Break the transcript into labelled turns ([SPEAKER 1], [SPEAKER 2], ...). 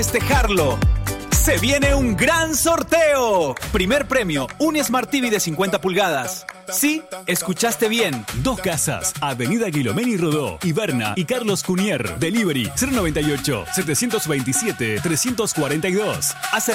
[SPEAKER 1] festejarlo. Se viene un gran sorteo. Primer premio, un Smart TV de 50 pulgadas. Sí, escuchaste bien.
[SPEAKER 2] 2 casas, Avenida Guilomén y Rodó, Iberna y Carlos Cunier. Delivery 098 727 342.